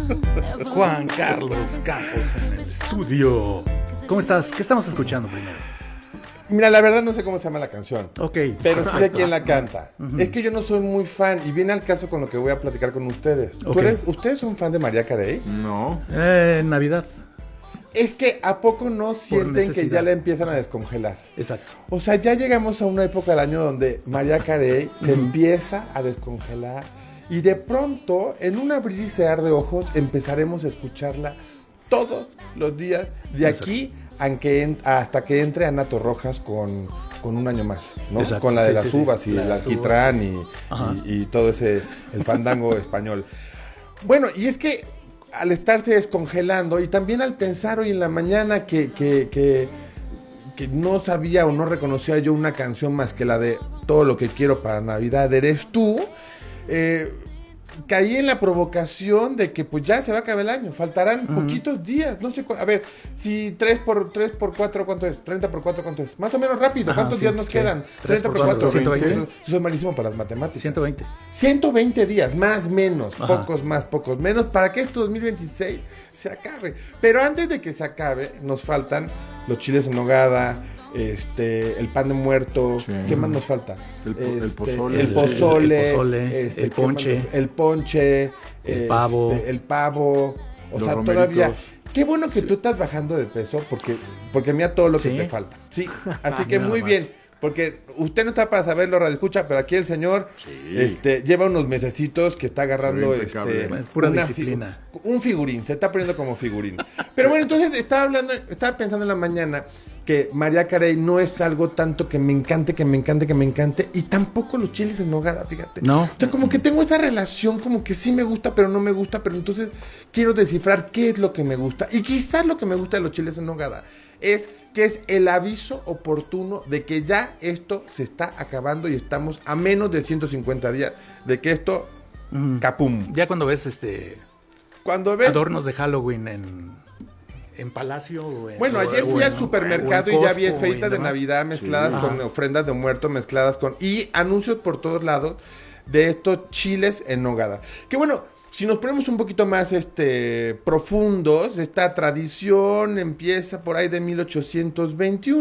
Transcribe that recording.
Juan Carlos Campos en el estudio. ¿Cómo estás? ¿Qué estamos escuchando primero? Mira, la verdad no sé cómo se llama la canción. Ok. Pero sí sé quién la canta. Es que yo no soy muy fan y viene al caso con lo que voy a platicar con ustedes. Ok. ¿Ustedes son fan de Mariah Carey? No. Navidad. Es que ¿a poco no sienten que necesidad. ya la empiezan a descongelar? Exacto. O sea, ya llegamos a una época del año donde Mariah Carey se empieza a descongelar y de pronto, en un abrir y cerrar de ojos, empezaremos a escucharla todos los días de aquí hasta que entre Ana Torrojas con Un Año Más, ¿no? Exacto. Con la de Sí, las sí, sí. uvas y La de el las alquitrán Ajá. y todo ese, el fandango español. Bueno, y es que al estarse descongelando y también al pensar hoy en la mañana que no sabía o no reconocía yo una canción más que la de Todo lo que quiero para Navidad eres tú, caí en la provocación de que pues ya se va a acabar el año, faltarán poquitos días, no sé, a ver, si 3 por 4, ¿cuánto es? 30 por 4, ¿cuánto es? Más o menos rápido, Ajá, ¿cuántos sí, días nos sí. quedan? 3 30 por por 4, 120. Yo soy malísimo para las matemáticas. 120. 120 días, más, menos, Ajá. pocos más, pocos menos, para que este 2026 se acabe. Pero antes de que se acabe, nos faltan los chiles en nogada, el pan de muerto, Sí. ¿qué más nos falta? El pozole. El pozole, El pozole, el ¿qué ponche. más? El ponche, El pavo. el pavo, o Los sea, romeritos. todavía. Qué bueno que tú estás bajando de peso, porque mira todo lo que Sí. te falta. Sí, así que Nada muy más. bien. Porque usted no está para saberlo, radio escucha, pero aquí el señor Sí. lleva unos mesecitos que está agarrando Se ve impecable. Es pura una disciplina. un figurín, se está poniendo como figurín. Pero bueno, entonces estaba pensando en la mañana que Mariah Carey no es algo tanto que me encante, y tampoco los chiles en nogada, fíjate. No. O sea, como que tengo esa relación, como que sí me gusta, pero no me gusta, pero entonces quiero descifrar qué es lo que me gusta. Y quizás lo que me gusta de los chiles en nogada es que es el aviso oportuno de que ya esto se está acabando y estamos a menos de 150 días de que esto capum. Ya cuando ves Cuando ves... adornos de Halloween en Palacio o en, Bueno, ayer fui al supermercado y ya vi esferitas de Navidad mezcladas Sí. con ofrendas de muerto, mezcladas con... Y anuncios por todos lados de estos chiles en nogada. Que bueno, si nos ponemos un poquito más profundos, esta tradición empieza por ahí de 1821.